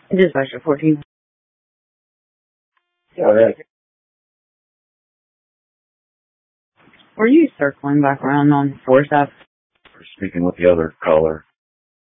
Dispatcher 14. All right. Were you circling back around on 4th Ave? We're speaking with the other caller.